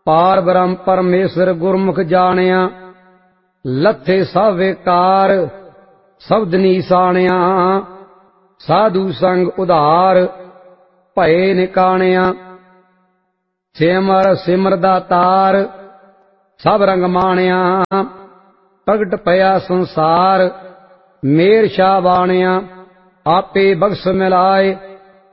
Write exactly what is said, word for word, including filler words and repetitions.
पार ब्रह्म परमेश्वर गुरमुख जानिया, लथे सब विकार शब्द निशानिया, साधु संग उधार भय निकानिया। सिमर सिमर दातार सब रंग मानिया, प्रगट पया संसार मेर शाह बानिया। आपे बख्श मिलाए